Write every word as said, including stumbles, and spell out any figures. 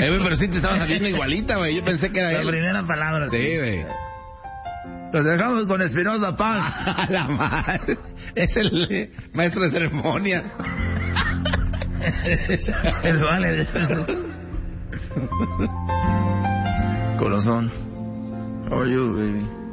Eh, pero sí te estaba saliendo igualita, güey. Yo pensé que era La él. primera palabra. Sí, güey. Los dejamos con Espinosa Paz. A la madre. Es el eh, maestro de ceremonia. El vale de corazón. How are you, baby?